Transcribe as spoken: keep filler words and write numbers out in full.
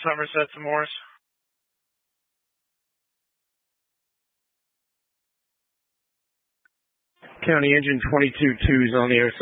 Somerset to Morris. County Engine twenty-two two is on the air.